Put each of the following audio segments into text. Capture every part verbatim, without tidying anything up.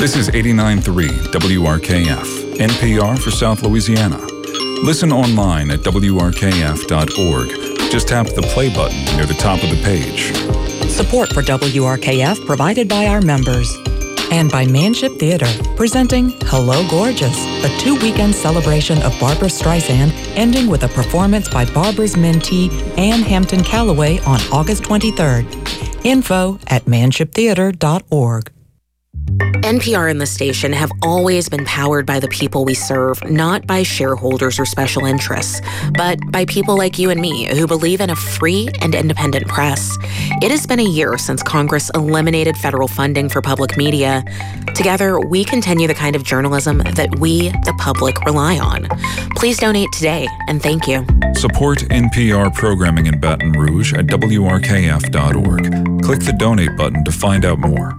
This is eighty-nine point three W R K F, N P R for South Louisiana. Listen online at W R K F dot org. Just tap the play button near the top of the page. Support for W R K F provided by our members. And by Manship Theater, presenting Hello Gorgeous, a two-weekend celebration of Barbra Streisand, ending with a performance by Barbara's mentee, Ann Hampton Callaway, on August twenty-third. Info at manship theater dot org. N P R and the station have always been powered by the people we serve, not by shareholders or special interests, but by people like you and me who believe in a free and independent press. It has been a year since Congress eliminated federal funding for public media. Together, we continue the kind of journalism that we, the public, rely on. Please donate today, and thank you. Support N P R programming in Baton Rouge at W R K F dot org. Click the donate button to find out more.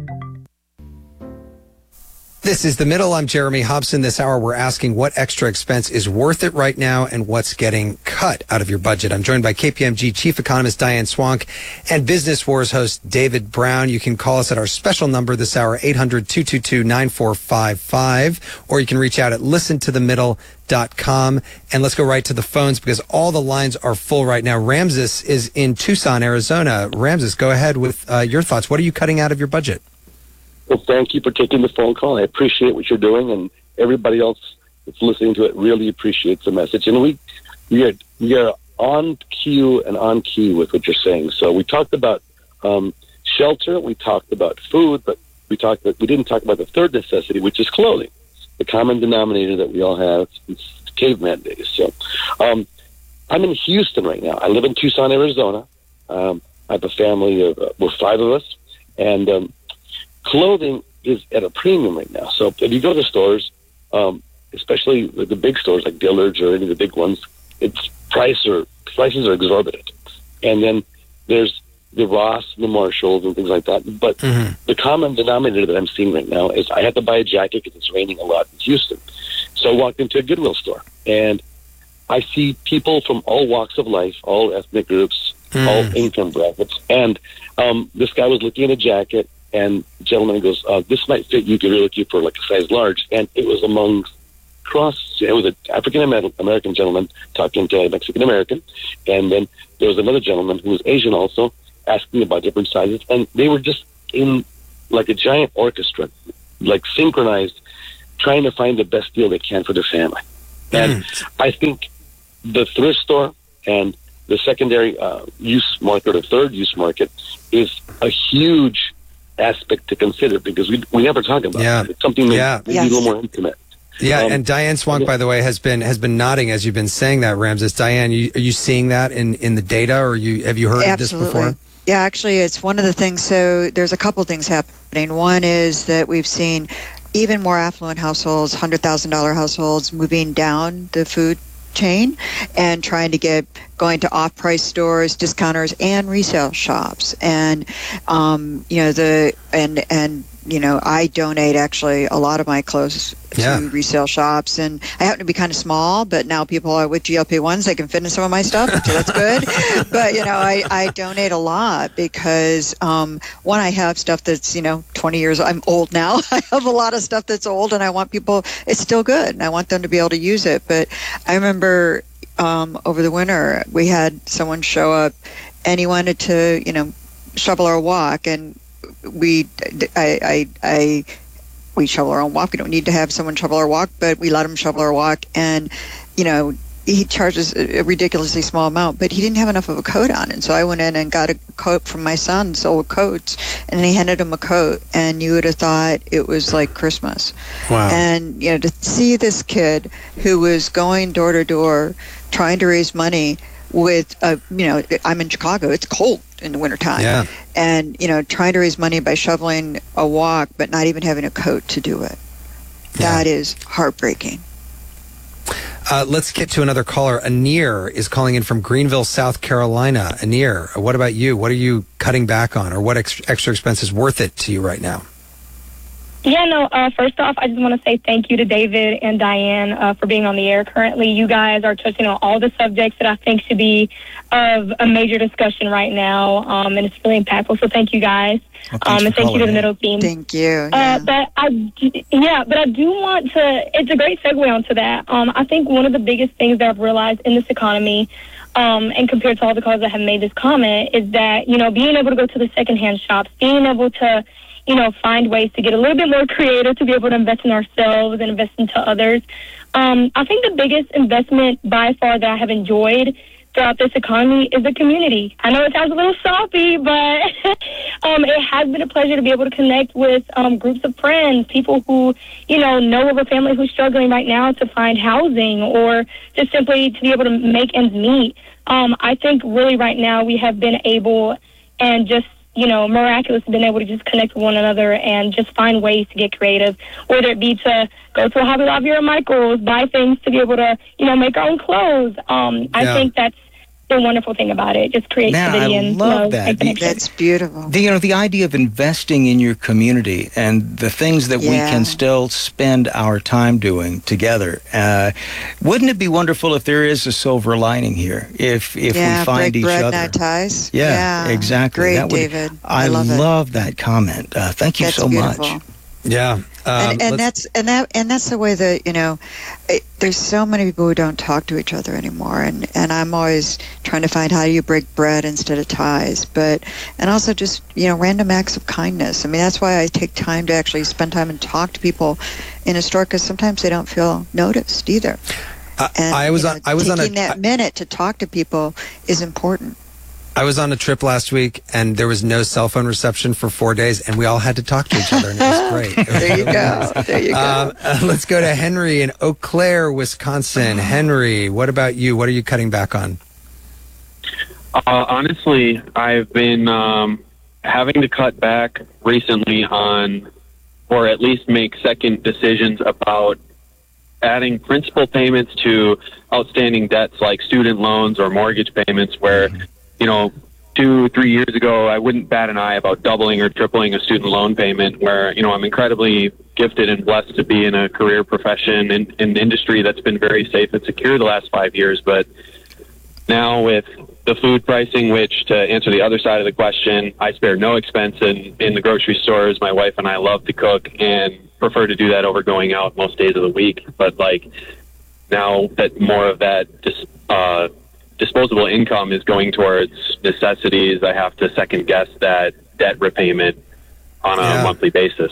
This is The Middle. I'm Jeremy Hobson. This hour, we're asking what extra expense is worth it right now and what's getting cut out of your budget. I'm joined by K P M G Chief Economist Diane Swank and Business Wars host David Brown. You can call us at our special number this hour, eight hundred, two two two, nine four five five, or you can reach out at listen to the middle dot com. And let's go right to the phones because all the lines are full right now. Ramses is in Tucson, Arizona. Ramses, go ahead with uh, your thoughts. What are you cutting out of your budget? Well, thank you for taking the phone call. I appreciate what you're doing, and everybody else that's listening to it really appreciates the message. And we we are we are on cue and on key with what you're saying. So we talked about um, shelter, we talked about food, but we talked about, we didn't talk about the third necessity, which is clothing, the common denominator that we all have since caveman days. So um, I'm in Houston right now. I live in Tucson, Arizona. Um, I have a family of uh, we're five of us, and um, clothing is at a premium right now. So if you go to stores, um, especially the, the big stores like Dillard's or any of the big ones, it's price or prices are exorbitant. And then there's the Ross, the Marshalls, and things like that. But mm-hmm. the common denominator that I'm seeing right now is I have to buy a jacket because it's raining a lot in Houston. So I walked into a Goodwill store, and I see people from all walks of life, all ethnic groups, mm. all income brackets. And um, this guy was looking at a jacket, and the gentleman goes, uh, this might fit you. Could really look you for like a size large. And it was among cross, it was an African-American gentleman talking to a Mexican-American. And then there was another gentleman who was Asian also asking about different sizes. And they were just in like a giant orchestra, like synchronized, trying to find the best deal they can for their family. And mm. I think the thrift store and the secondary uh, use market or third use market is a huge aspect to consider because we we never talk about yeah. it. It's something that yeah. maybe yes. a little more intimate. Yeah, um, and Diane Swank, yeah. by the way, has been has been nodding as you've been saying that, Ramses. Diane, you, are you seeing that in, in the data, or you have you heard Absolutely. of this before? Yeah, actually, it's one of the things. So there's a couple things happening. One is that we've seen even more affluent households, one hundred thousand dollars households, moving down the food chain and trying to get going to off-price stores, discounters, and resale shops. And um, you know the and and you know I donate actually a lot of my clothes to yeah. resale shops, and I happen to be kind of small, but now people are with G L P ones, they can fit in some of my stuff, so that's good. But you know I, I donate a lot because um, one, I have stuff that's you know twenty years. I'm old now. I have a lot of stuff that's old, and I want people. It's still good, and I want them to be able to use it. But I remember. Um, over the winter, we had someone show up, and he wanted to, you know, shovel our walk, and we, I, I, I, we shovel our own walk. We don't need to have someone shovel our walk, but we let him shovel our walk, and, you know, he charges a ridiculously small amount, but he didn't have enough of a coat on, and so I went in and got a coat from my son's old coats, and he handed him a coat, and you would have thought it was like Christmas. Wow. And, you know, to see this kid who was going door to door trying to raise money with, a, you know, I'm in Chicago, it's cold in the wintertime, yeah. and, you know, trying to raise money by shoveling a walk, but not even having a coat to do it. Yeah. That is heartbreaking. Uh, let's get to another caller. Anir is calling in from Greenville, South Carolina. Anir, what about you? What are you cutting back on, or what ex- extra expense is worth it to you right now? Yeah, no, uh, first off, I just want to say thank you to David and Diane uh, for being on the air currently. You guys are touching on all the subjects that I think should be of a major discussion right now, um, and it's really impactful, so thank you guys. Well, um, and thank you to the middle team. Thank you. Yeah. Uh, but I, yeah, but I do want to, it's a great segue onto that. Um, I think one of the biggest things that I've realized in this economy, um, and compared to all the callers that have made this comment, is that, you know, being able to go to the secondhand shops, being able to, you know, find ways to get a little bit more creative, to be able to invest in ourselves and invest into others. Um, I think the biggest investment by far that I have enjoyed throughout this economy is the community. I know it sounds a little soppy, but um, it has been a pleasure to be able to connect with um, groups of friends, people who, you know, know of a family who's struggling right now to find housing or just simply to be able to make ends meet. Um, I think really right now we have been able and just you know, miraculous, been able to just connect with one another and just find ways to get creative, whether it be to go to a Hobby Lobby or Michael's, buy things to be able to, you know, make our own clothes. Um, I Yeah. think that's the wonderful thing about it, just creativity Man, I and love love that. and connection. That's beautiful. The, you know, the idea of investing in your community and the things that we Yeah. can still spend our time doing together. Uh, wouldn't it be wonderful if there is a silver lining here? If if yeah, we find break each bread, other. not ties. Yeah, exactly. Great, That would- David. I, I love it. love that comment. Uh, thank you That's so beautiful. much. Yeah. Um, and and let's- that's and that and that's the way that you know it, there's so many people who don't talk to each other anymore, and and I'm always trying to find how do you break bread instead of ties, but and also just you know random acts of kindness. I mean, that's why I take time to actually spend time and talk to people in a store, because sometimes they don't feel noticed either. I, And I was you on. know, I was on a. taking that minute to talk to people is important. I was on a trip last week, and there was no cell phone reception for four days, and we all had to talk to each other, and it was great. It was There you really go. nice. There you go. Um, uh, let's go to Henry in Eau Claire, Wisconsin. Henry, what about you? What are you cutting back on? Uh, honestly, I've been um, having to cut back recently on, or at least make second decisions about adding principal payments to outstanding debts like student loans or mortgage payments where, you know, two, three years ago, I wouldn't bat an eye about doubling or tripling a student loan payment where, you know, I'm incredibly gifted and blessed to be in a career profession in, in an industry that's been very safe and secure the last five years. But now with the food pricing, which to answer the other side of the question, I spare no expense in, in the grocery stores. My wife and I love to cook and prefer to do that over going out most days of the week. But like now that more of that dis, uh, disposable income is going towards necessities, I have to second guess that debt repayment on a Yeah. monthly basis.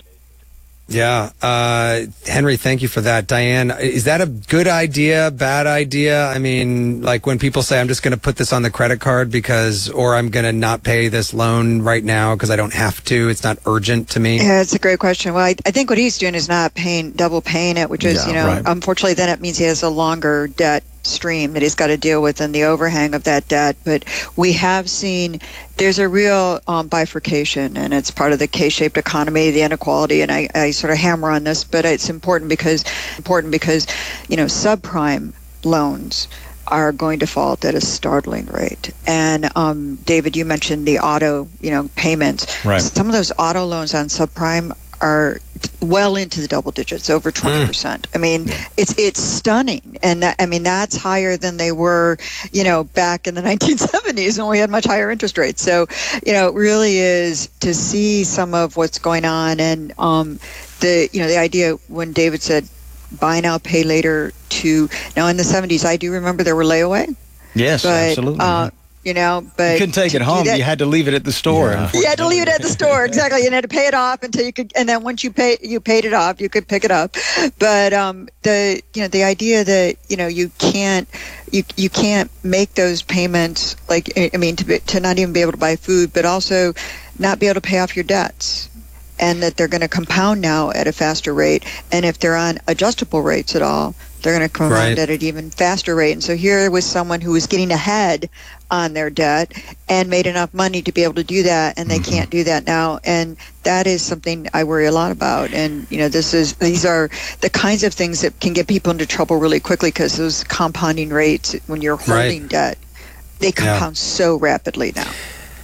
Yeah. Uh, Henry, thank you for that. Diane, is that a good idea, bad idea? I mean, like when people say, I'm just going to put this on the credit card because, or I'm going to not pay this loan right now because I don't have to. It's not urgent to me. Yeah, it's a great question. Well, I, I think what he's doing is not paying, double paying it, which is, Yeah, you know, right. unfortunately then it means he has a longer debt stream that he's got to deal with and the overhang of that debt. But we have seen there's a real um, bifurcation, and it's part of the K-shaped economy, the inequality. And I, I sort of hammer on this, but it's important because important because, you know, subprime loans are going to default at a startling rate. And um, David, you mentioned the auto, you know, payments. Right. Some of those auto loans on subprime are well into the double digits, over twenty percent. I mean, it's it's stunning, and that, I mean that's higher than they were, you know, back in the nineteen seventies when we had much higher interest rates. So, you know, it really is to see some of what's going on, and um, the you know the idea when David said buy now, pay later. To now in the seventies, I do remember there were layaway. Yes, But, absolutely. uh, you know, but you couldn't take to it do home. that- You had to leave it at the store. Yeah. You had to leave it at the store, exactly. You had to pay it off until you could, and then once you pay, you paid it off, you could pick it up. But um, the you know the idea that you know you can't you you can't make those payments, like I mean to be, to not even be able to buy food, but also not be able to pay off your debts, and that they're going to compound now at a faster rate, and if they're on adjustable rates at all, they're going to compound Right. at an even faster rate. And so here was someone who was getting ahead on their debt and made enough money to be able to do that, and they Mm-hmm. can't do that now. And that is something I worry a lot about. And you know, this is these are the kinds of things that can get people into trouble really quickly, because those compounding rates when you're holding debt, they compound so rapidly now.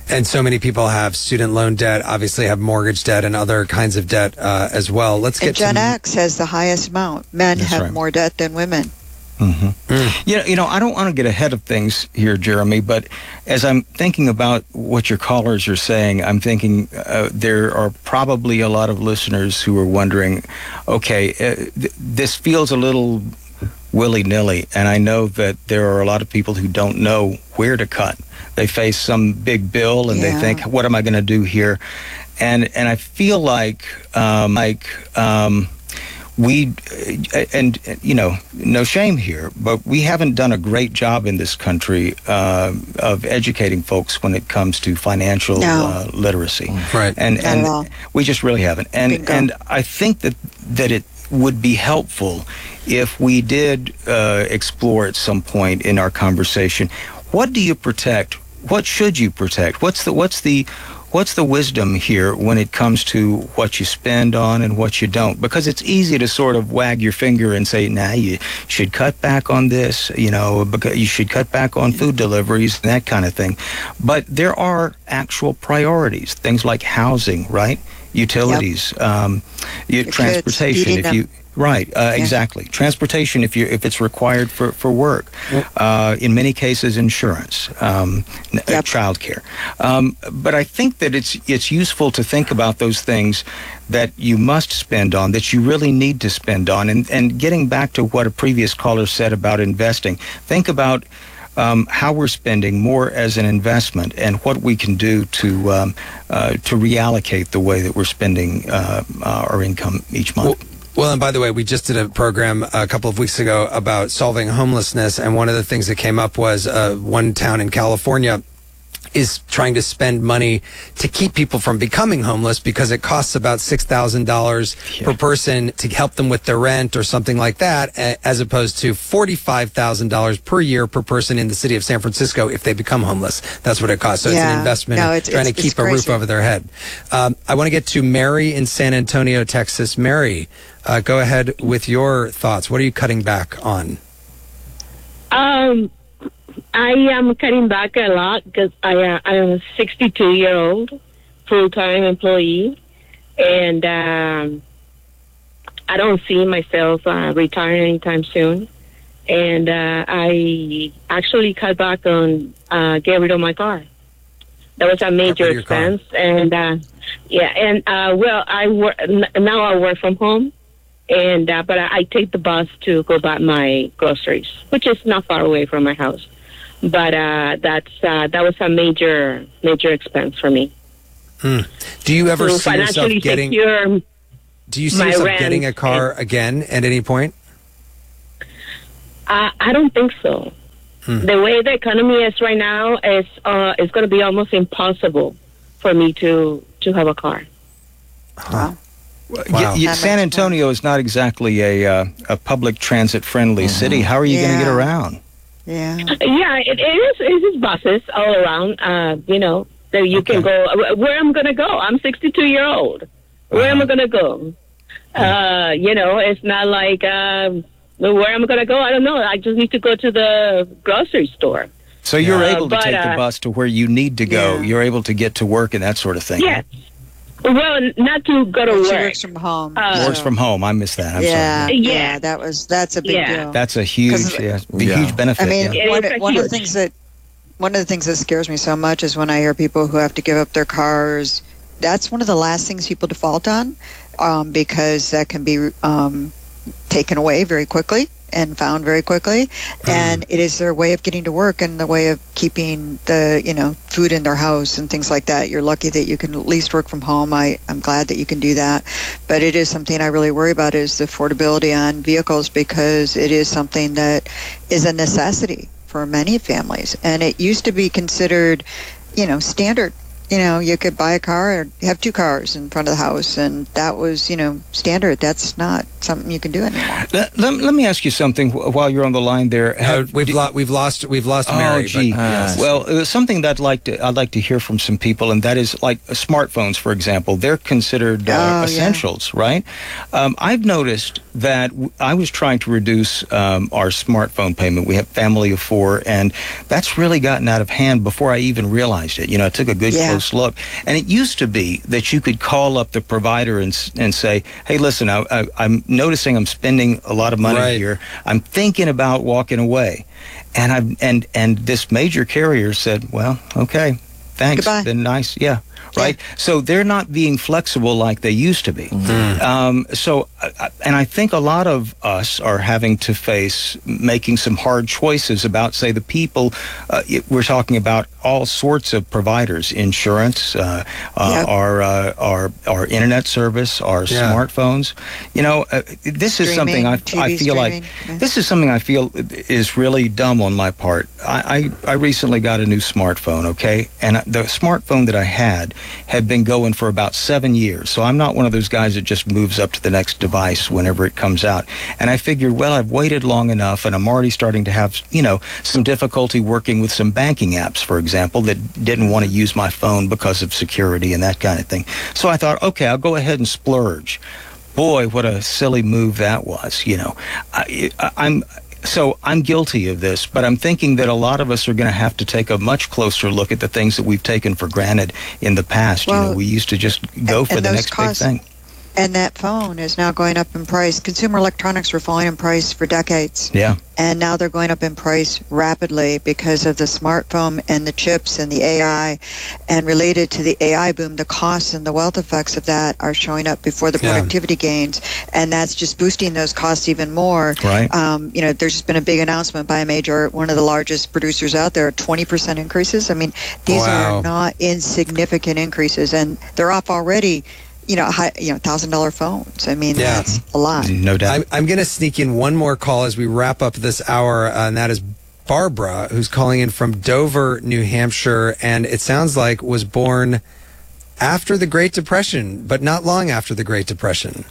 And so many people have student loan debt, obviously have mortgage debt and other kinds of debt uh, as well. Let's get and Gen to X has the highest amount. Men That's have right. more debt than women. Mm-hmm. Mm. You know, you know, I don't want to get ahead of things here, Jeremy, but as I'm thinking about what your callers are saying, I'm thinking uh, there are probably a lot of listeners who are wondering, okay, uh, th- this feels a little willy-nilly, and I know that there are a lot of people who don't know where to cut. They face some big bill, and Yeah. they think, what am I going to do here? And and I feel like, um, like, um, we, uh, and, uh, you know, no shame here, but we haven't done a great job in this country uh, of educating folks when it comes to financial No. uh, literacy. Right. And, Not and at all. we just really haven't. And, Bingo. and I think that, that it would be helpful if we did uh, explore at some point in our conversation, what do you protect? What should you protect? What's the, what's the, What's the wisdom here when it comes to what you spend on and what you don't? Because it's easy to sort of wag your finger and say, nah, you should cut back on this, you know, because you should cut back on food deliveries and that kind of thing. But there are actual priorities, things like housing, right? Utilities, yep. um, you, Your transportation. kids, if them. you Right, uh, yeah. exactly. Transportation, if you if it's required for for work, uh, in many cases, insurance, um, yep. childcare. Um, but I think that it's it's useful to think about those things that you must spend on, that you really need to spend on, and and getting back to what a previous caller said about investing, think about Um, how we're spending more as an investment and what we can do to um, uh, to reallocate the way that we're spending uh, our income each month. Well, Well, and by the way, we just did a program a couple of weeks ago about solving homelessness, and one of the things that came up was uh, one town in California is trying to spend money to keep people from becoming homeless because it costs about six thousand dollars yeah. per person to help them with their rent or something like that, as opposed to forty-five thousand dollars per year per person in the city of San Francisco if they become homeless. That's what it costs. So yeah. it's an investment no, in it's, trying it's, to keep a roof over their head. Um, I want to get to Mary in San Antonio, Texas. Mary, uh, go ahead with your thoughts. What are you cutting back on? Um... I am cutting back a lot because I, uh, I am a sixty-two year old full-time employee, and um, I don't see myself uh, retiring anytime soon. And uh, I actually cut back on uh, get rid of my car. That was a major expense, and uh, yeah, and uh, well, I work now. I work from home, and uh, but I, I take the bus to go buy my groceries, which is not far away from my house. But uh, that's uh, that was a major major expense for me. Hmm. Do you ever to see yourself getting? Secure do you see yourself getting a car and, again at any point? Uh, I don't think so. Hmm. The way the economy is right now is uh, it's going to be almost impossible for me to to have a car. Huh. Wow. Y- y- San Antonio is not exactly a uh, a public transit friendly mm-hmm. city. How are you yeah. going to get around? Yeah, yeah, it, it is. It is buses all around. Uh, you know, that you okay. can go. Where I'm going to go? I'm sixty-two year old. Where uh-huh. am I going to go? Uh, you know, it's not like uh, where I'm going to go. I don't know. I just need to go to the grocery store. So you're uh, able to but, take uh, the bus to where you need to go. Yeah. You're able to get to work and that sort of thing. Yes. Well, not to go to she work. works from home. Uh, works from home. I missed that. I'm yeah, sorry. yeah, Yeah. that was that's a big Yeah. deal. That's a huge, yeah, a Yeah. huge benefit. I mean, yeah. one, It's one of the huge. things that one of the things that scares me so much is when I hear people who have to give up their cars. That's one of the last things people default on, um, because that can be um, taken away very quickly and found very quickly, mm. and it is their way of getting to work and the way of keeping the you know food in their house and things like that. You're lucky that you can at least work from home. I, I'm glad that you can do that, but it is something I really worry about is the affordability on vehicles, because it is something that is a necessity for many families, and it used to be considered, you know, standard you know, you could buy a car or have two cars in front of the house, and that was, you know, standard. That's not something you can do anymore. Let, let, let me ask you something wh- while you're on the line there. Uh, Have- we've, lo- we've lost we've lost Oh, Mary. gee. But, yes. Well, uh, something that I'd like to I'd like to hear from some people, and that is like uh, smartphones, for example. They're considered uh, Oh, yeah. essentials, right? Um, I've noticed that w- I was trying to reduce um, our smartphone payment. We have family of four, and that's really gotten out of hand before I even realized it. You know, I took a good Yeah. close look, and it used to be that you could call up the provider and s- and say, "Hey, listen, I, I, I'm noticing I'm spending a lot of money Right. here. I'm thinking about walking away." And I and and this major carrier said, "Well, okay, thanks, Goodbye. been nice, yeah, right." So they're not being flexible like they used to be. Mm-hmm. Um, so, uh, and I think a lot of us are having to face making some hard choices about, say, the people. Uh, it- we're talking about all sorts of providers: insurance, uh, uh, Yep. our uh, our our internet service, our Yeah. smartphones. You know, uh, this is something I Streaming, I T V feel like streaming, yeah. this is something I feel is really dumb on my part. I, I, I recently got a new smartphone, okay? And the smartphone that I had had been going for about seven years. So I'm not one of those guys that just moves up to the next device whenever it comes out. And I figured, well, I've waited long enough, and I'm already starting to have, you know, some difficulty working with some banking apps, for example, that didn't want to use my phone because of security and that kind of thing. So I thought, okay, I'll go ahead and splurge. Boy, what a silly move that was, you know. I, I, I'm so I'm guilty of this, but I'm thinking that a lot of us are going to have to take a much closer look at the things that we've taken for granted in the past. you know, Well, we used to just go and- for and the those next costs- big thing. And that phone is now going up in price. Consumer electronics were falling in price for decades. Yeah. And now they're going up in price rapidly because of the smartphone and the chips and the A I. And related to the A I boom, the costs and the wealth effects of that are showing up before the Yeah. productivity gains. And that's just boosting those costs even more. Right. Um, you know, there's just been a big announcement by a major, one of the largest producers out there, twenty percent increases. I mean, these Wow. are not insignificant increases. And they're off already. You know, high, you know, thousand dollar phones. I mean, Yeah. that's a lot. No doubt. I'm, I'm going to sneak in one more call as we wrap up this hour, uh, and that is Barbara, who's calling in from Dover, New Hampshire, and it sounds like was born after the Great Depression, but not long after the Great Depression.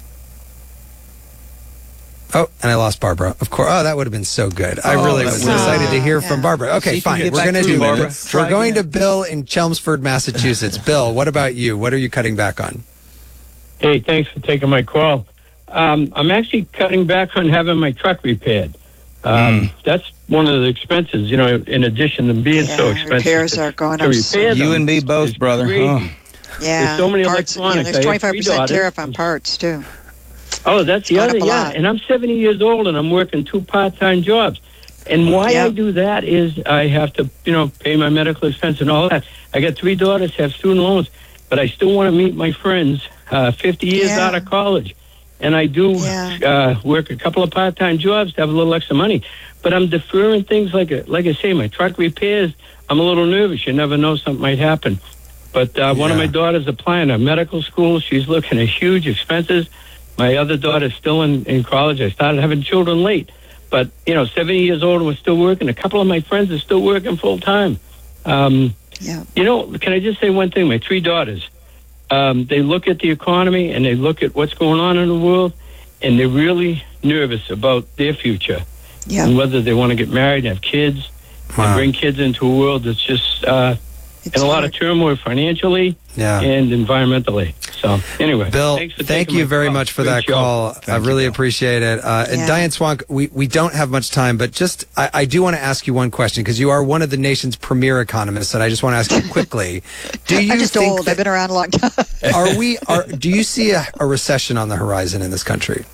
Oh, and I lost Barbara. Of course. Oh, that would have been so good. I Oh, really that was would- excited to hear Yeah. from Barbara. See Okay, if you fine. can get We're back going to through, do Barbara. We're Try going again. to Bill in Chelmsford, Massachusetts. Bill, what about you? What are you cutting back on? Hey, thanks for taking my call. Um, I'm actually cutting back on having my truck repaired. Um, That's one of the expenses, you know, in addition to being so Yeah, expensive. repairs are going to up. repair You them and me both, is brother. crazy. Oh. Yeah, There's so many parts, you know, electronics. I there's have twenty-five three percent daughters. tariff on parts too. Oh, that's the gone other, up a yeah. lot. And I'm seventy years old, and I'm working two part-time jobs. And why Yeah. I do that is I have to, you know, pay my medical expense and all that. I got three daughters, have student loans, but I still want to meet my friends uh, fifty years Yeah. out of college. And I do Yeah. uh, work a couple of part-time jobs to have a little extra money. But I'm deferring things like, a, like I say, my truck repairs. I'm a little nervous. You never know, something might happen. But uh, one of Yeah. my daughters applying to medical school. She's looking at huge expenses. My other daughter's still in, in college. I started having children late. But, you know, seventy years old and we're still working. A couple of my friends are still working full-time. Um, Yeah. you know, can I just say one thing? My three daughters, um, they look at the economy and they look at what's going on in the world, and they're really nervous about their future Yeah. and whether they want to get married and have kids Wow. and bring kids into a world that's just uh, It's in a lot hard. of turmoil financially Yeah. and environmentally. So, anyway. Bill, thanks for thank taking you my very call. much for Great that show. call. I Thank you, really Bill. appreciate it. Uh, and Yeah. Diane Swank, we, we don't have much time, but just I, I do want to ask you one question because you are one of the nation's premier economists, and I just want to ask you quickly: Do you I'm just think old. I've been around a long time. that- are we are do you see a, a recession on the horizon in this country?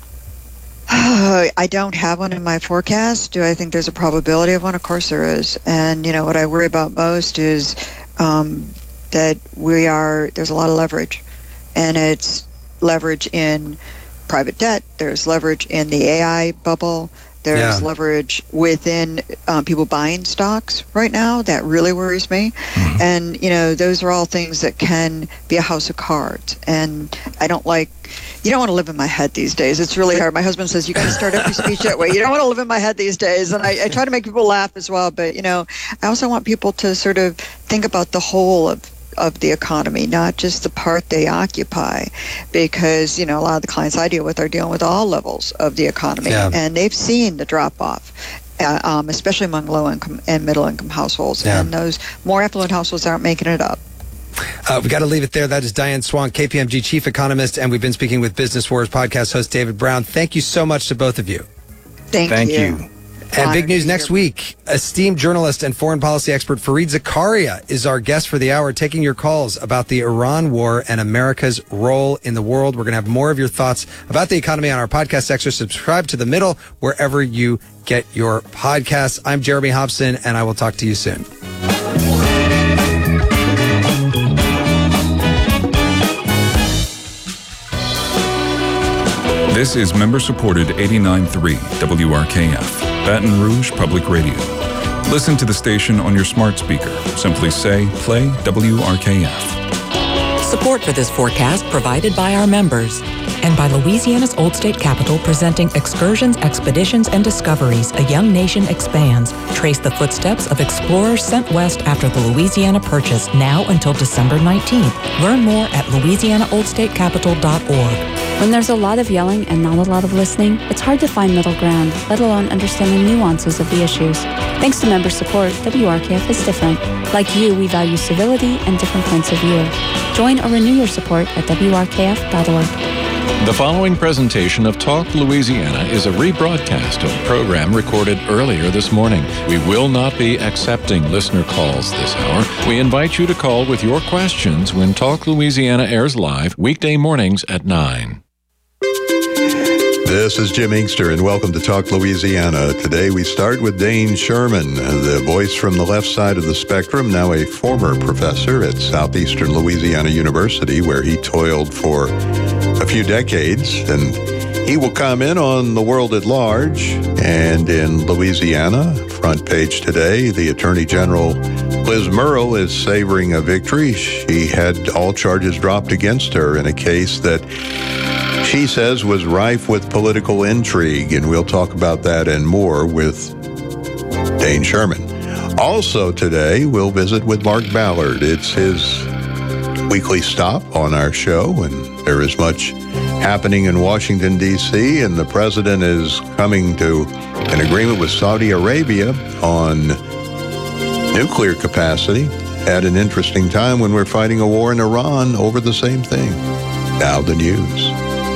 I don't have one in my forecast. Do I think there's a probability of one? Of course there is. And, you know, what I worry about most is um, that we are, there's a lot of leverage. And it's leverage in private debt. There's leverage in the A I bubble. There's Yeah. leverage within um, people buying stocks right now. That really worries me. Mm-hmm. And, you know, those are all things that can be a house of cards. And I don't like, you don't want to live in my head these days. It's really hard. My husband says, you got to start every speech that way. You don't want to live in my head these days. And I, I try to make people laugh as well. But, you know, I also want people to sort of think about the whole of of the economy, not just the part they occupy, because, you know, a lot of the clients I deal with are dealing with all levels of the economy, Yeah. and they've seen the drop-off. Uh, um, especially among low-income and middle-income households, Yeah. and those more affluent households aren't making it up. Uh, we got to leave it there. That is Diane Swank, K P M G chief economist, and we've been speaking with Business Wars podcast host David Brown. Thank you so much to both of you. Thank, Thank you. you. And Honored big news to be next here. week. Esteemed journalist and foreign policy expert Fareed Zakaria is our guest for the hour, taking your calls about the Iran war and America's role in the world. We're going to have more of your thoughts about the economy on our podcast section. Subscribe to The Middle wherever you get your podcasts. I'm Jeremy Hobson, and I will talk to you soon. This is member-supported eighty-nine point three W R K F, Baton Rouge Public Radio. Listen to the station on your smart speaker. Simply say, play W R K F. Support for this forecast provided by our members and by Louisiana's Old State Capitol, presenting Excursions, Expeditions, and Discoveries, A Young Nation Expands. Trace the footsteps of explorers sent west after the Louisiana Purchase, now until December nineteenth. Learn more at louisiana old state capitol dot org. When there's a lot of yelling and not a lot of listening, it's hard to find middle ground, let alone understand the nuances of the issues. Thanks to member support, W R K F is different. Like you, we value civility and different points of view. Join or renew your support at W R K F dot org. The following presentation of Talk Louisiana is a rebroadcast of a program recorded earlier this morning. We will not be accepting listener calls this hour. We invite you to call with your questions when Talk Louisiana airs live weekday mornings at nine. This is Jim Inkster, and welcome to Talk Louisiana. Today we start with Dane Sherman, the voice from the left side of the spectrum, now a former professor at Southeastern Louisiana University, where he toiled for a few decades. And he will comment on the world at large. And in Louisiana, front page today, the Attorney General Liz Murrill is savoring a victory. She had all charges dropped against her in a case that she says was rife with political intrigue, and we'll talk about that and more with Dane Sherman. Also today, we'll visit with Mark Ballard. It's his weekly stop on our show, and there is much happening in Washington, D C, and the president is coming to an agreement with Saudi Arabia on nuclear capacity at an interesting time when we're fighting a war in Iran over the same thing. Now the news.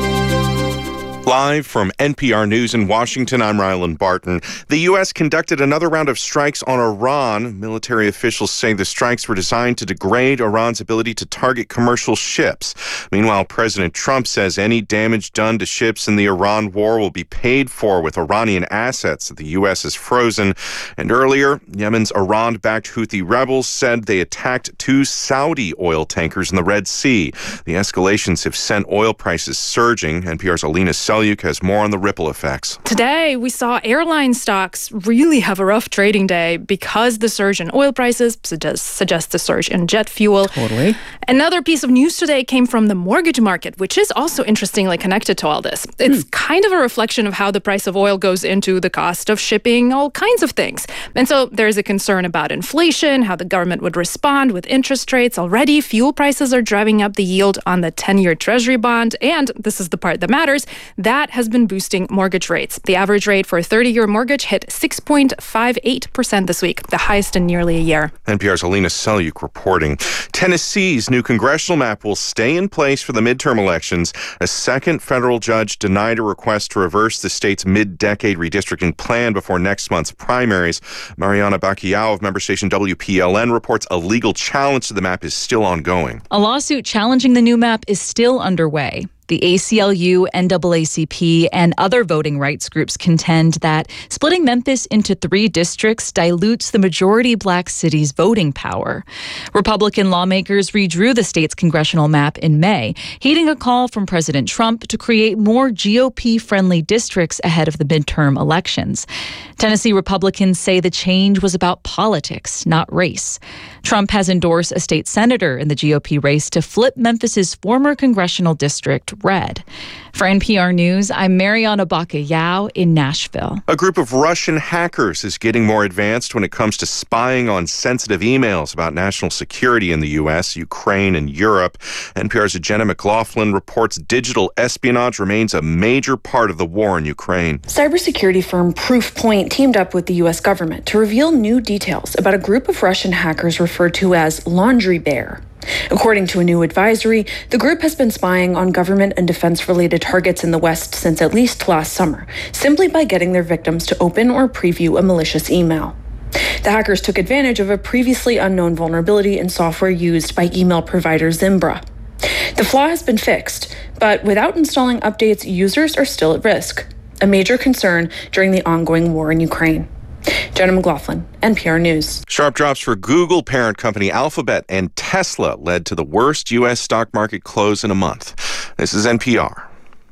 Live from N P R News in Washington, I'm Rylan Barton. The U S conducted another round of strikes on Iran. Military officials say the strikes were designed to degrade Iran's ability to target commercial ships. Meanwhile, President Trump says any damage done to ships in the Iran war will be paid for with Iranian assets that the U S has frozen. And earlier, Yemen's Iran-backed Houthi rebels said they attacked two Saudi oil tankers in the Red Sea. The escalations have sent oil prices surging. N P R's Alina Selyuk has more on the ripple effects. Today, we saw airline stocks really have a rough trading day because the surge in oil prices suggests, suggests the surge in jet fuel. Totally. Another piece of news today came from the mortgage market, which is also interestingly connected to all this. It's hmm. kind of a reflection of how the price of oil goes into the cost of shipping all kinds of things. And so there's a concern about inflation, how the government would respond with interest rates. Already, fuel prices are driving up the yield on the ten-year Treasury bond. And this is the part that matters. That has been boosting mortgage rates. The average rate for a thirty-year mortgage hit six point five eight percent this week, the highest in nearly a year. N P R's Alina Selyuk reporting. Tennessee's new congressional map will stay in place for the midterm elections. A second federal judge denied a request to reverse the state's mid-decade redistricting plan before next month's primaries. Mariana Bacchiao of member station W P L N reports a legal challenge to the map is still ongoing. A lawsuit challenging the new map is still underway. The A C L U, N double A C P, and other voting rights groups contend that splitting Memphis into three districts dilutes the majority black city's voting power. Republican lawmakers redrew the state's congressional map in May, heeding a call from President Trump to create more G O P-friendly districts ahead of the midterm elections. Tennessee Republicans say the change was about politics, not race. Trump has endorsed a state senator in the G O P race to flip Memphis's former congressional district red. For N P R News, I'm Mariana Baca-Yao in Nashville. A group of Russian hackers is getting more advanced when it comes to spying on sensitive emails about national security in the U S, Ukraine, and Europe. N P R's Jenna McLaughlin reports digital espionage remains a major part of the war in Ukraine. Cybersecurity firm Proofpoint teamed up with the U S government to reveal new details about a group of Russian hackers referred to as Laundry Bear. According to a new advisory, the group has been spying on government and defense-related targets in the West since at least last summer, simply by getting their victims to open or preview a malicious email. The hackers took advantage of a previously unknown vulnerability in software used by email provider Zimbra. The flaw has been fixed, but without installing updates, users are still at risk, a major concern during the ongoing war in Ukraine. Jenna McLaughlin, N P R News. Sharp drops for Google parent company Alphabet and Tesla led to the worst U S stock market close in a month. This is N P R.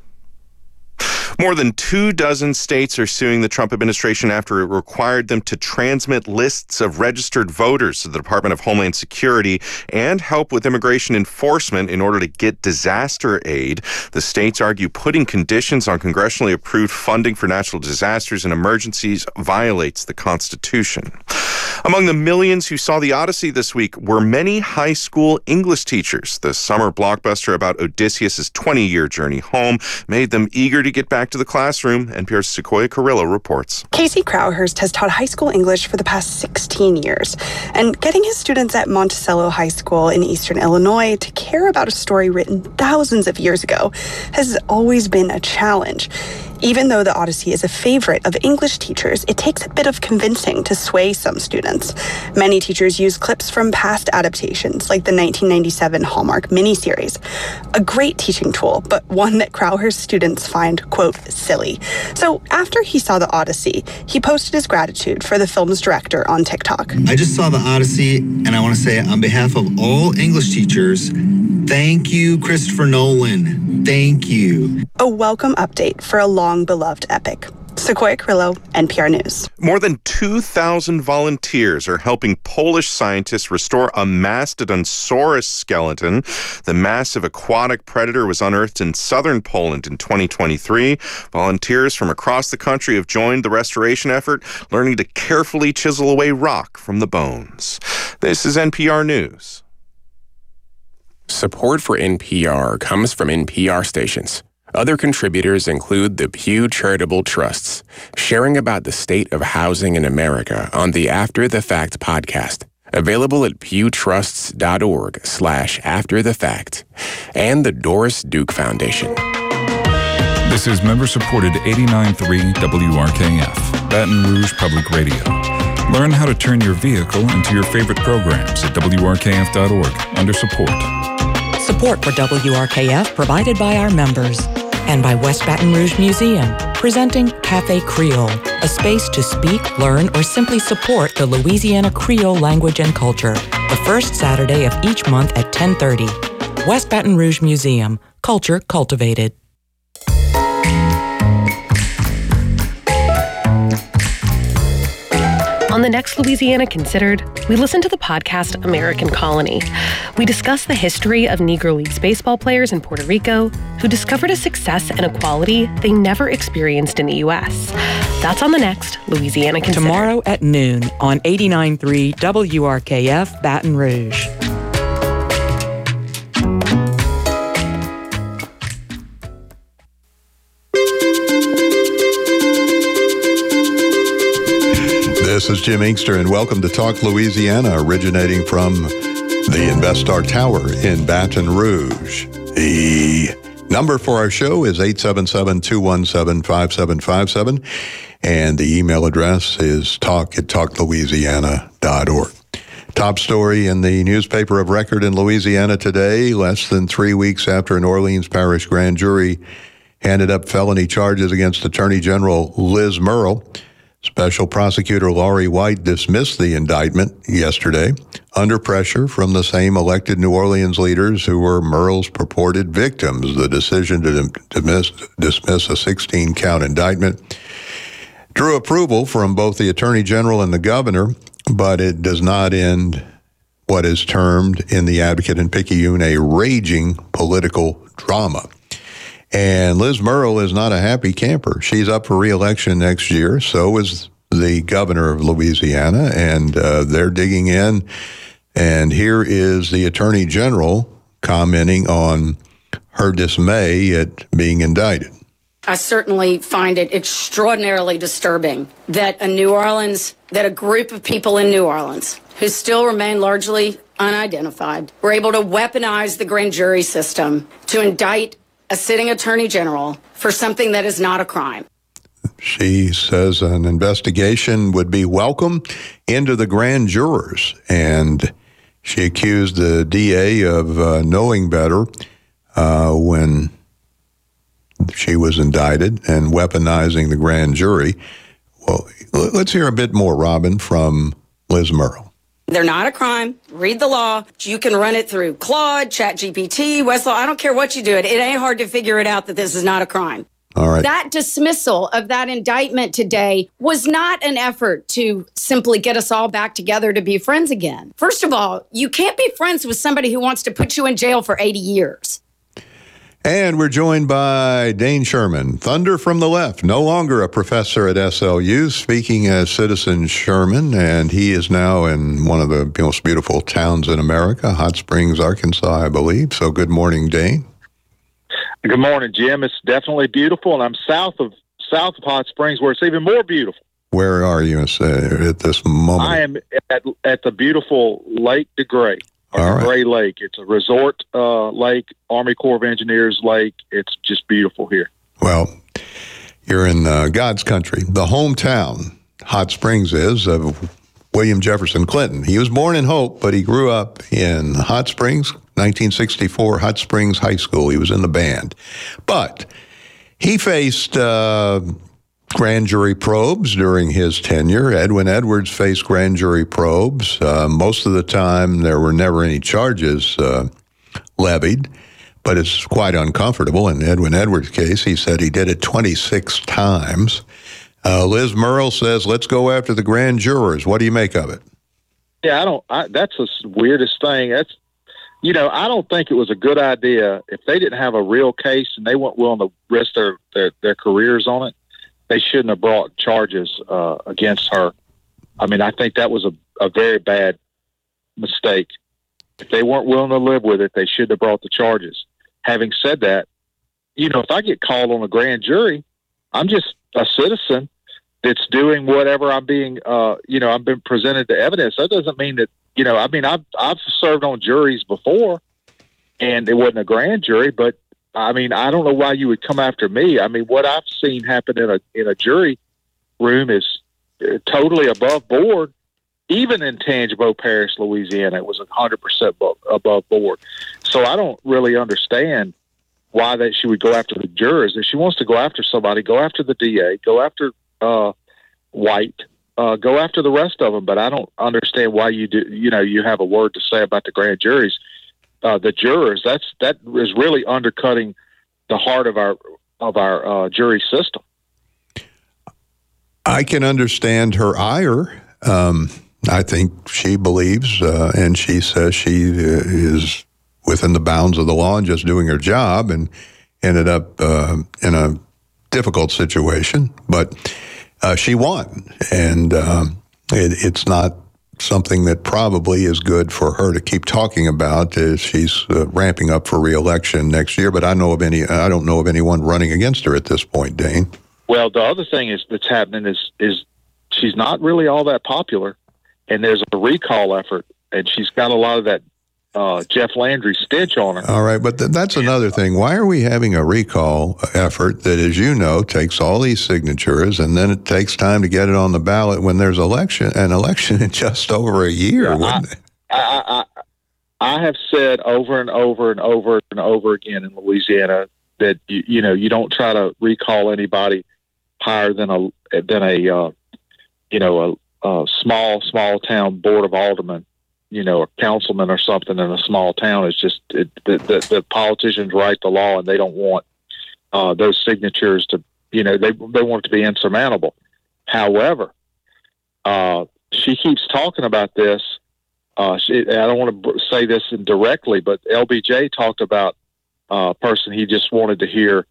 More than two dozen states are suing the Trump administration after it required them to transmit lists of registered voters to the Department of Homeland Security and help with immigration enforcement in order to get disaster aid. The states argue putting conditions on congressionally approved funding for natural disasters and emergencies violates the Constitution. Among the millions who saw The Odyssey this week were many high school English teachers. The summer blockbuster about Odysseus' twenty-year journey home made them eager to get back to the classroom. N P R's Sequoia Carrillo reports. Casey Crowhurst has taught high school English for the past sixteen years, and getting his students at Monticello High School in eastern Illinois to care about a story written thousands of years ago has always been a challenge. Even though The Odyssey is a favorite of English teachers, it takes a bit of convincing to sway some students. Many teachers use clips from past adaptations, like the nineteen ninety-seven Hallmark miniseries. A great teaching tool, but one that Crowhurst students find, quote, silly. So after he saw The Odyssey, he posted his gratitude for the film's director on TikTok. I just saw The Odyssey, and I want to say on behalf of all English teachers, thank you, Christopher Nolan. Thank you. A welcome update for a long-beloved epic. Sequoia Carrillo, N P R News. More than two thousand volunteers are helping Polish scientists restore a Mastodonsaurus skeleton. The massive aquatic predator was unearthed in southern Poland in twenty twenty-three. Volunteers from across the country have joined the restoration effort, learning to carefully chisel away rock from the bones. This is N P R News. Support for N P R comes from N P R stations. Other contributors include the Pew Charitable Trusts, sharing about the state of housing in America on the After the Fact podcast, available at pewtrusts.org slash after the fact, and the Doris Duke Foundation. This is member-supported eighty-nine point three W R K F, Baton Rouge Public Radio. Learn how to turn your vehicle into your favorite programs at W R K F dot org under support. Support for W R K F provided by our members and by West Baton Rouge Museum, presenting Cafe Creole, a space to speak, learn, or simply support the Louisiana Creole language and culture, the first Saturday of each month at ten thirty. West Baton Rouge Museum, culture cultivated. On the next Louisiana Considered, we listen to the podcast American Colony. We discuss the history of Negro Leagues baseball players in Puerto Rico who discovered a success and equality they never experienced in the U S. That's on the next Louisiana Considered. Tomorrow at noon on eighty-nine point three W R K F Baton Rouge. This is Jim Inkster, and welcome to Talk Louisiana, originating from the InvestStar Tower in Baton Rouge. The number for our show is eight seven seven, two one seven, five seven five seven, and the email address is talk at talk louisiana dot org. Top story in the newspaper of record in Louisiana today, less than three weeks after an Orleans Parish grand jury handed up felony charges against Attorney General Liz Murrill. Special Prosecutor Laurie White dismissed the indictment yesterday under pressure from the same elected New Orleans leaders who were Murrill's purported victims. The decision to dismiss, dismiss a sixteen-count indictment drew approval from both the Attorney General and the Governor, but it does not end what is termed in the Advocate and Picayune a raging political drama. And Liz Murrill is not a happy camper. She's up for re-election next year. So is the governor of Louisiana, and uh, they're digging in. And here is the attorney general commenting on her dismay at being indicted. I certainly find it extraordinarily disturbing that a New Orleans, that a group of people in New Orleans who still remain largely unidentified were able to weaponize the grand jury system to indict a sitting attorney general for something that is not a crime. She says an investigation would be welcome into the grand jurors, and she accused the D A of uh, knowing better uh, when she was indicted and weaponizing the grand jury. Well, let's hear a bit more, Robin, from Liz Murrill. They're not a crime. Read the law. You can run it through Claude, ChatGPT, Westlaw. I don't care what you do. It, it ain't hard to figure it out that this is not a crime. All right. That dismissal of that indictment today was not an effort to simply get us all back together to be friends again. First of all, you can't be friends with somebody who wants to put you in jail for eighty years. And we're joined by Dane Sherman, Thunder from the Left, no longer a professor at S L U, speaking as Citizen Sherman, and he is now in one of the most beautiful towns in America, Hot Springs, Arkansas, I believe. So good morning, Dane. Good morning, Jim. It's definitely beautiful, and I'm south of south of Hot Springs, where it's even more beautiful. Where are you uh, at this moment? I am at, at the beautiful Lake de Grey. All right. Gray Lake. It's a resort uh, lake, Army Corps of Engineers lake. It's just beautiful here. Well, you're in uh, God's country. The hometown, Hot Springs, is of William Jefferson Clinton. He was born in Hope, but he grew up in Hot Springs, nineteen sixty-four, Hot Springs High School. He was in the band. But he faced uh, grand jury probes during his tenure. Edwin Edwards faced grand jury probes. Uh, most of the time, there were never any charges uh, levied, but it's quite uncomfortable. In Edwin Edwards' case, he said he did it twenty-six times. Uh, Liz Murrill says, let's go after the grand jurors. What do you make of it? Yeah, I don't, I, that's the weirdest thing. That's, you know, I don't think it was a good idea if they didn't have a real case and they weren't willing to risk their, their, their careers on it. They shouldn't have brought charges uh, against her. I mean, I think that was a, a very bad mistake. If they weren't willing to live with it, they shouldn't have brought the charges. Having said that, you know, if I get called on a grand jury, I'm just a citizen that's doing whatever I'm being, uh, you know, I've been presented to evidence. That doesn't mean that, you know, I mean, I've, I've served on juries before, and it wasn't a grand jury, but I mean, I don't know why you would come after me. I mean, what I've seen happen in a in a jury room is totally above board. Even in Tangipahoa Parish, Louisiana, it was one hundred percent above board. So I don't really understand why that she would go after the jurors. If she wants to go after somebody, go after the D A, go after uh, White, uh, go after the rest of them. But I don't understand why you do. You know, you have a word to say about the grand juries. Uh, the jurors, that's that is really undercutting the heart of our of our uh, jury system. I can understand her ire. Um, I think she believes, uh, and she says she is within the bounds of the law and just doing her job, and ended up uh, in a difficult situation. But uh, she won, and um, it, it's not something that probably is good for her to keep talking about as she's uh, ramping up for re-election next year. But I know of any, I don't know of anyone running against her at this point, Dane. Well, the other thing is that's happening is is she's not really all that popular, and there's a recall effort, and she's got a lot of that uh, Jeff Landry stench on her. All right, but th- that's another thing. Why are we having a recall effort that, as you know, takes all these signatures, and then it takes time to get it on the ballot when there's election an election in just over a year? Yeah, wouldn't it? I, I, I, I have said over and over and over and over again in Louisiana that you, you know you don't try to recall anybody higher than a than a uh, you know a, a small small town board of aldermen. You know, a councilman or something in a small town. It's just it, the, the the politicians write the law, and they don't want uh, those signatures to, you know, they they want it to be insurmountable. However, uh, she keeps talking about this. Uh, she, I don't want to say this indirectly, but L B J talked about uh, a person he just wanted to hear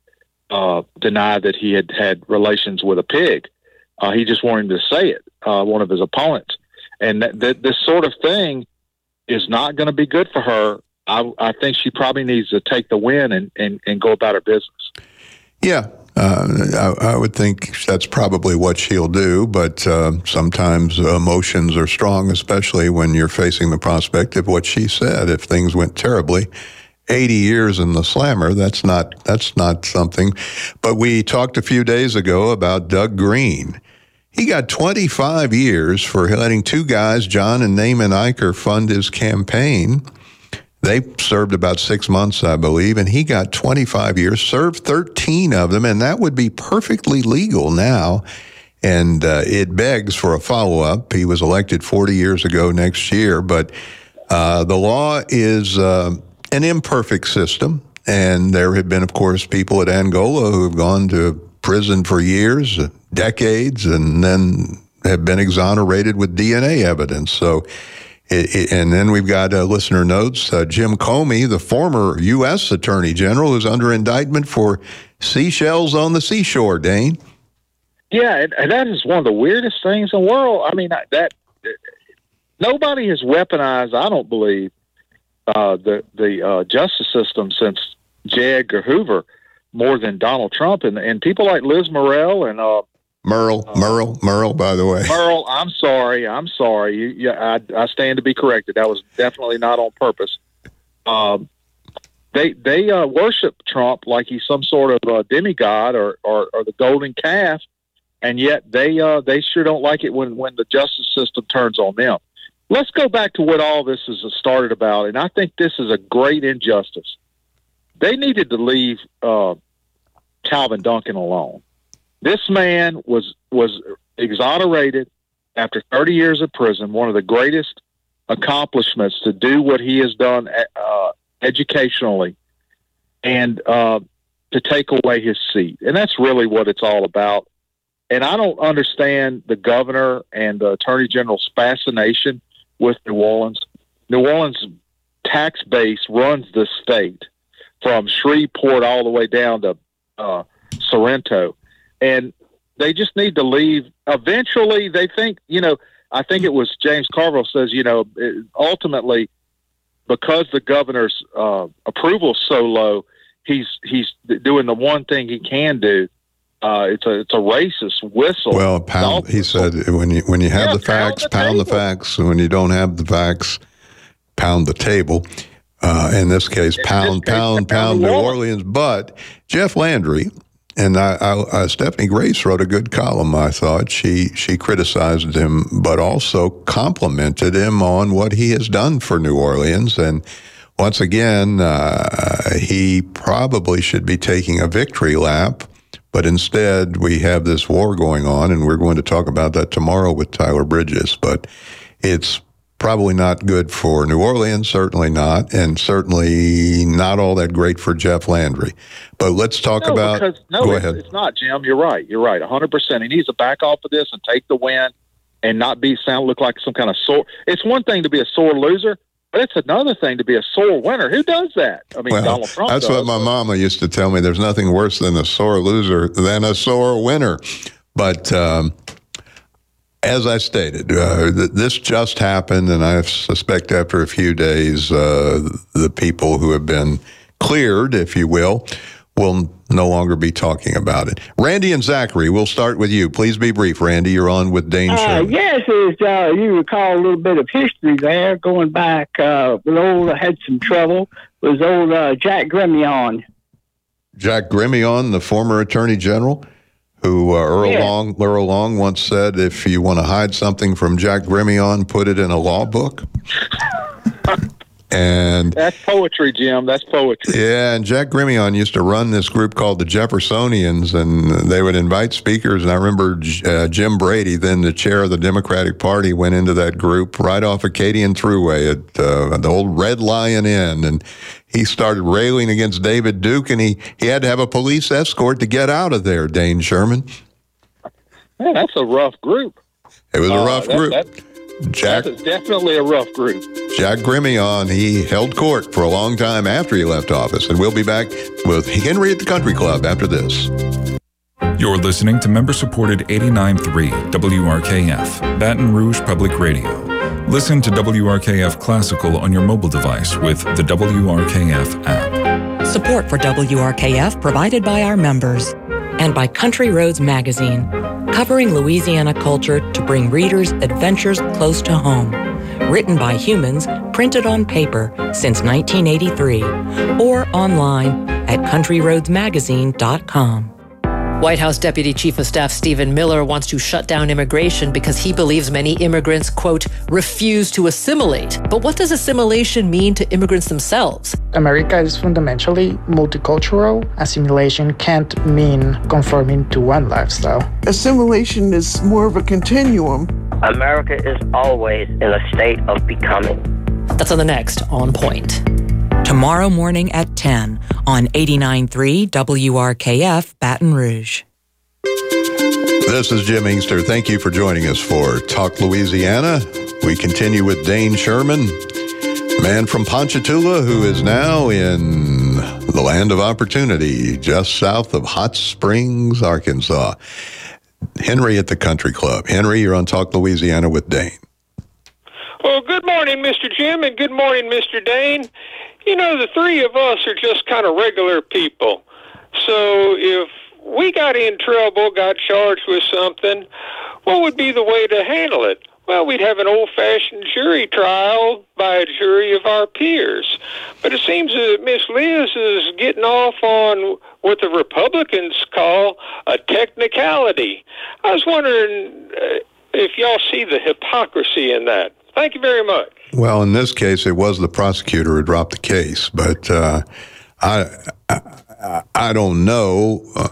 uh, denied that he had had relations with a pig. Uh, he just wanted him to say it, uh, one of his opponents. And that, that this sort of thing is not going to be good for her. I, I think she probably needs to take the win and, and, and go about her business. Yeah, uh, I, I would think that's probably what she'll do, but uh, sometimes emotions are strong, especially when you're facing the prospect of what she said. If things went terribly, eighty years in the slammer, that's not that's not something. But we talked a few days ago about Doug Green. He got twenty-five years for letting two guys, John and Naaman Eicher, fund his campaign. They served about six months, I believe, and he got twenty-five years, served thirteen of them, and that would be perfectly legal now. And uh, it begs for a follow-up. He was elected forty years ago next year, but uh, the law is uh, an imperfect system, and there have been, of course, people at Angola who have gone to prison for years, decades, and then have been exonerated with D N A evidence. So, it, it, and then we've got uh, listener notes. Uh, Jim Comey, the former U S Attorney General, is under indictment for seashells on the seashore, Dane. Yeah, and, and that is one of the weirdest things in the world. I mean, that nobody has weaponized, I don't believe, uh, the, the uh, justice system since J. Edgar Hoover more than Donald Trump. And, and people like Liz Murrill and... Uh, Merle, uh, Merle, Merle, by the way. Merle, I'm sorry. I'm sorry. You, yeah, I, I stand to be corrected. That was definitely not on purpose. Um, they they uh, worship Trump like he's some sort of uh, demigod or, or, or the golden calf, and yet they uh, they sure don't like it when, when the justice system turns on them. Let's go back to what all this is started about, and I think this is a great injustice. They needed to leave uh, Calvin Duncan alone. This man was was exonerated after thirty years of prison, one of the greatest accomplishments to do what he has done uh, educationally, and uh, to take away his seat. And that's really what it's all about. And I don't understand the governor and the attorney general's fascination with New Orleans. New Orleans' tax base runs the state from Shreveport all the way down to uh, Sorrento. And they just need to leave. Eventually, they think, you know, I think it was James Carville says, you know, it, ultimately, because the governor's uh, approval is so low, he's he's doing the one thing he can do. Uh, it's a it's a racist whistle. Well, pound, he said when you when you have Yeah, the facts, pound the pound the table. facts. When you don't have the facts, pound the table. Uh, in this case, pound, case, pound, pound pound the New wall. Orleans. But Jeff Landry and I, I, uh, Stephanie Grace wrote a good column, I thought. She she criticized him, but also complimented him on what he has done for New Orleans. And once again, uh, he probably should be taking a victory lap. But instead, we have this war going on, and we're going to talk about that tomorrow with Tyler Bridges. But it's probably not good for New Orleans, certainly not, and certainly not all that great for Jeff Landry. But let's talk no, about... Because, no, go it's, ahead. it's not, Jim. You're right. You're right, one hundred percent. He needs to back off of this and take the win and not be sound look like some kind of sore... It's one thing to be a sore loser, but it's another thing to be a sore winner. Who does that? I mean, Well, Donald Trump that's does. what my mama used to tell me. There's nothing worse than a sore loser than a sore winner. But um, as I stated, uh, th- this just happened, and I suspect after a few days, uh, the people who have been cleared, if you will, will no longer be talking about it. Randy and Zachary, we'll start with you. Please be brief. Randy, you're on with Dane Uh, Sherman. yes, as uh, you recall a little bit of history there, going back uh, with old, had some trouble, was old uh, Jack Gremion. Jack Gremion, the former Attorney General, who uh, Earl Yeah. Long Earl Long once said, if you want to hide something from Jack Gremion, put it in a law book. And That's poetry, Jim. That's poetry. yeah, and Jack Gremion used to run this group called the Jeffersonians, and they would invite speakers. And I remember uh, Jim Brady, then the chair of the Democratic Party, went into that group right off Acadian Thruway at uh, the old Red Lion Inn, and he started railing against David Duke, and he, he had to have a police escort to get out of there, Dane Sherman. Man, that's a rough group. It was a Uh, rough that- group. that- Jack, That's definitely a rough group. Jack Grimion, he held court for a long time after he left office. And we'll be back with Henry at the Country Club after this. You're listening to member-supported eighty-nine point three W R K F, Baton Rouge Public Radio. Listen to W R K F Classical on your mobile device with the W R K F app. Support for W R K F provided by our members and by Country Roads Magazine, covering Louisiana culture to bring readers adventures close to home. Written by humans, printed on paper since nineteen eighty-three, or online at country roads magazine dot com. White House Deputy Chief of Staff Stephen Miller wants to shut down immigration because he believes many immigrants, quote, refuse to assimilate. But what does assimilation mean to immigrants themselves? America is fundamentally multicultural. Assimilation can't mean conforming to one lifestyle. Assimilation is more of a continuum. America is always in a state of becoming. That's on the next On Point. Tomorrow morning at ten on eighty-nine point three W R K F Baton Rouge. This is Jim Inkster. Thank you for joining us for Talk Louisiana. We continue with Dane Sherman, man from Ponchatoula who is now in the land of opportunity, just south of Hot Springs, Arkansas. Henry at the Country Club. Henry, you're on Talk Louisiana with Dane. Well, good morning, Mister Jim, and good morning, Mister Dane. You know, the three of us are just kind of regular people. So if we got in trouble, got charged with something, what would be the way to handle it? Well, we'd have an old-fashioned jury trial by a jury of our peers. But it seems that Miss Liz is getting off on what the Republicans call a technicality. I was wondering uh, if y'all see the hypocrisy in that. Thank you very much. Well, in this case, it was the prosecutor who dropped the case, but uh, I, I I don't know. Uh,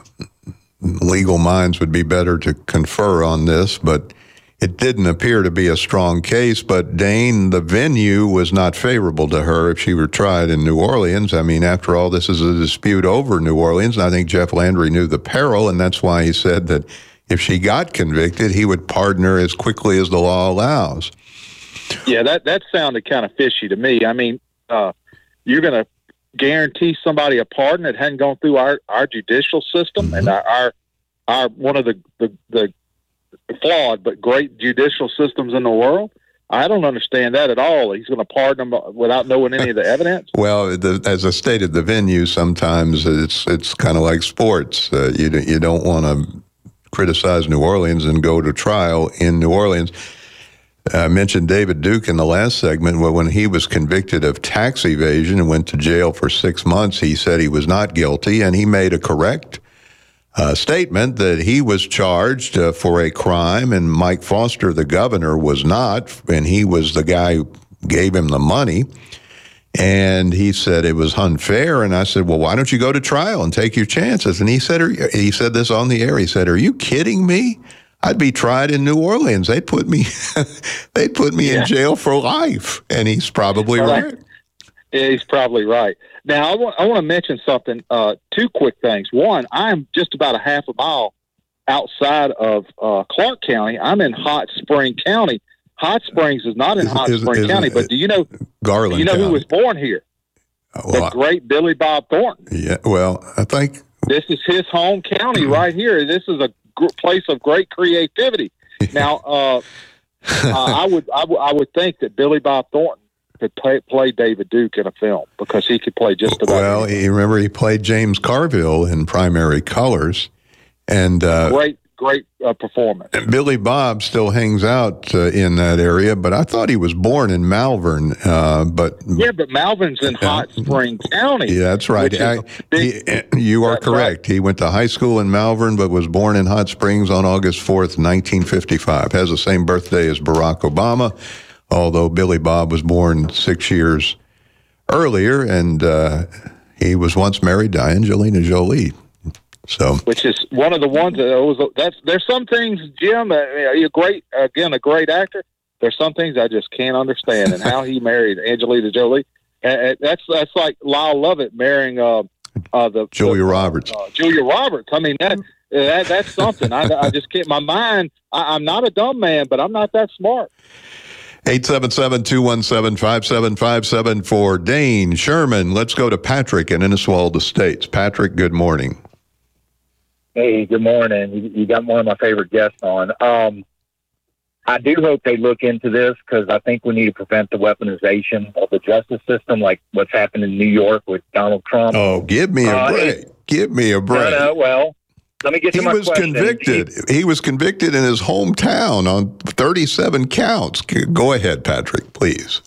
legal minds would be better to confer on this, but it didn't appear to be a strong case. But Dane, the venue was not favorable to her if she were tried in New Orleans. I mean, after all, this is a dispute over New Orleans, and I think Jeff Landry knew the peril, and that's why he said that if she got convicted, he would pardon her as quickly as the law allows. Yeah, that, that sounded kind of fishy to me. I mean, uh, you're going to guarantee somebody a pardon that hadn't gone through our, our judicial system mm-hmm. and our, our our one of the, the, the flawed but great judicial systems in the world? I don't understand that at all. He's going to pardon them without knowing any of the evidence? Well, the, as I stated, the venue sometimes it's it's kind of like sports. Uh, you, you don't want to criticize New Orleans and go to trial in New Orleans. I mentioned David Duke in the last segment. Well, when he was convicted of tax evasion and went to jail for six months, he said he was not guilty, and he made a correct uh, statement that he was charged uh, for a crime, and Mike Foster, the governor, was not, and he was the guy who gave him the money. And he said it was unfair, and I said, well, why don't you go to trial and take your chances? And he said, he said this on the air. He said, are you kidding me? I'd be tried in New Orleans. They'd put me, they'd put me yeah. in jail for life. And he's probably right. right. Yeah, he's probably right. Now, I want, I want to mention something, uh, two quick things. One, I'm just about a half a mile outside of uh, Clark County. I'm in Hot Spring County. Hot Springs is not in is, Hot is, Spring is, County, is, but do you know, Garland do you know County. who was born here? Well, the great Billy Bob Thornton. Yeah, well, I think this is his home county right here. This is a place of great creativity. Now, uh, uh, I would I, w- I would think that Billy Bob Thornton could play, play David Duke in a film because he could play just about. Well, anything. You remember he played James Carville in Primary Colors, and uh, great. Great uh, performance. And Billy Bob still hangs out uh, in that area, but I thought he was born in Malvern. Uh, but yeah, but Malvern's in Hot Spring County. Yeah, that's right. I, big, he, you are correct. Right. He went to high school in Malvern, but was born in Hot Springs on August fourth, nineteen fifty-five. Has the same birthday as Barack Obama, although Billy Bob was born six years earlier, and uh, he was once married to Angelina Jolie. So, which is one of the ones that was that's there's some things, Jim. Uh, you're great again, a great actor. There's some things I just can't understand, and how he married Angelina Jolie. Uh, that's that's like Lyle Lovett marrying uh, uh, the Julia the, Roberts. Uh, Julia Roberts. I mean that, that that's something. I, I just can't. My mind. I, I'm not a dumb man, but I'm not that smart. eight seven seven, two one seven, five seven five seven for Dane Sherman. Let's go to Patrick in Innisfail Estates. Patrick, good morning. Hey, good morning. You, you got one of my favorite guests on. Um, I do hope they look into this because I think we need to prevent the weaponization of the justice system, like what's happened in New York with Donald Trump. Oh, give me a Uh, break. it- Give me a break. No, no, well, let me get to He my was question. convicted. He was convicted in his hometown on thirty-seven counts. Go ahead, Patrick, please.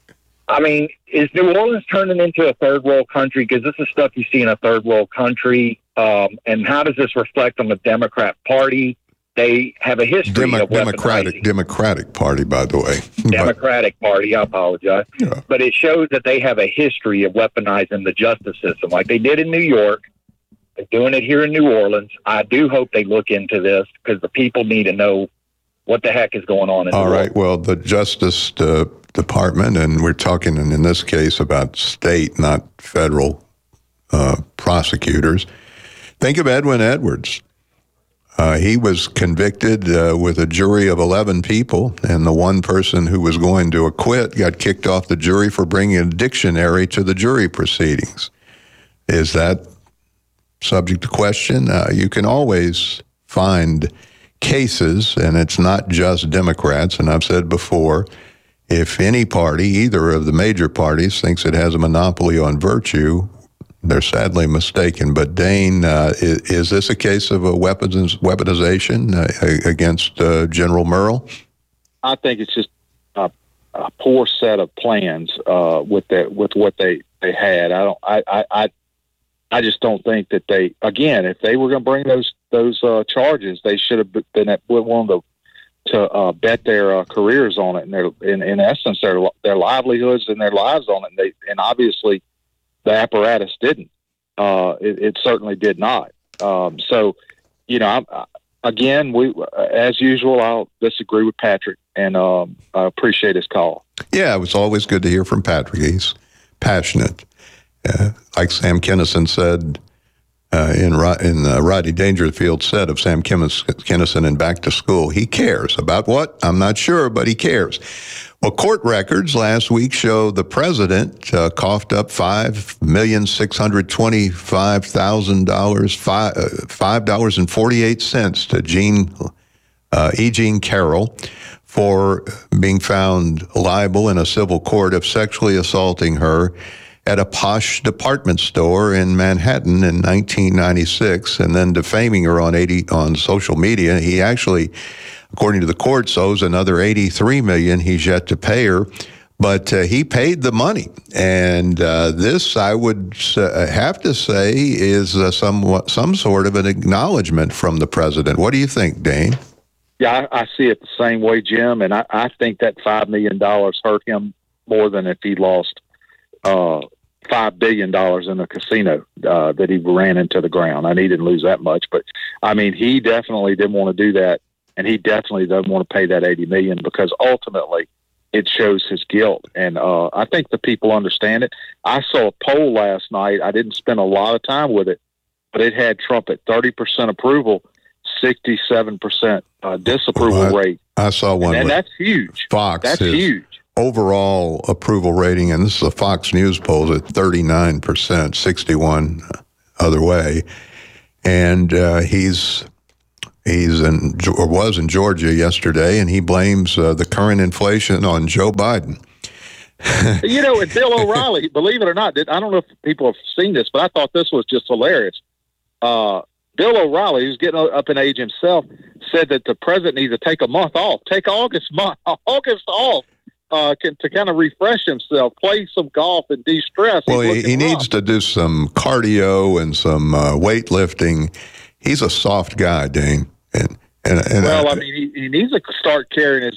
I mean, is New Orleans turning into a third world country? Because this is stuff you see in a third world country. Um, and how does this reflect on the Democrat Party? They have a history Demo- of Democratic weaponizing. Democratic Party, by the way. Democratic Party, I apologize. But it shows that they have a history of weaponizing the justice system like they did in New York. They're doing it here in New Orleans. I do hope they look into this because the people need to know what the heck is going on in All the right. Well, the Justice uh, Department, and we're talking in, in this case about state, not federal uh, prosecutors. Think of Edwin Edwards. Uh, he was convicted uh, with a jury of eleven people, and the one person who was going to acquit got kicked off the jury for bringing a dictionary to the jury proceedings. Is that subject to question? Uh, you can always find cases, and it's not just Democrats, and I've said before, if any party, either of the major parties, thinks it has a monopoly on virtue, they're sadly mistaken. But Dane, uh, is, is this a case of a weapons weaponization uh, against uh, General Murrell? I think it's just a, a poor set of plans uh, with that with what they, they had. I don't. I, I, I I just don't think that they. Again, if they were going to bring those those uh, charges, they should have been at willing to to uh, bet their uh, careers on it, and their in, in essence their their livelihoods and their lives on it. And they and obviously the apparatus didn't. Uh, it, it certainly did not. Um, so, you know, I'm, I, again, we as usual, I'll disagree with Patrick, and um, I appreciate his call. Yeah, it was always good to hear from Patrick. He's passionate. Uh, like Sam Kinison said uh, in, in uh, Rodney Dangerfield said of Sam Kinison in Back to School, he cares. About what? I'm not sure, but he cares. Well, court records last week show the president uh, coughed up five million six hundred twenty-five thousand dollars, five dollars and forty-eight cents to Jean, uh, E. Jean Carroll for being found liable in a civil court of sexually assaulting her at a posh department store in Manhattan in nineteen ninety-six, and then defaming her on eighty on social media. He actually, according to the courts, owes another eighty-three million dollars he's yet to pay her, but uh, he paid the money. And uh, this, I would uh, have to say, is uh, somewhat some sort of an acknowledgement from the president. What do you think, Dane? Yeah, I, I see it the same way, Jim, and I, I think that five million dollars hurt him more than if he lost uh, five billion dollars in a casino uh, that he ran into the ground. I mean, he didn't lose that much, but I mean, he definitely didn't want to do that, and he definitely doesn't want to pay that eighty million dollars because ultimately it shows his guilt. And uh, I think the people understand it. I saw a poll last night. I didn't spend a lot of time with it, but it had Trump at thirty percent approval, sixty-seven percent uh, disapproval Well, I, rate. I saw one. And with that's huge. Fox. That's his huge. Overall approval rating, and this is a Fox News poll, at thirty-nine percent, sixty-one other way. And uh, he's he's in or was in Georgia yesterday, and he blames uh, the current inflation on Joe Biden. You know, and Bill O'Reilly, believe it or not, I don't know if people have seen this, but I thought this was just hilarious. Uh, Bill O'Reilly, who's getting up in age himself, said that the president needs to take a month off, take August month, August off uh, can, to kind of refresh himself, play some golf, and de-stress. Well, He's he, he looking needs rough. to do some cardio and some uh, weightlifting. He's a soft guy, Dane. And, and, and Well, I, I mean, he, he needs to start carrying his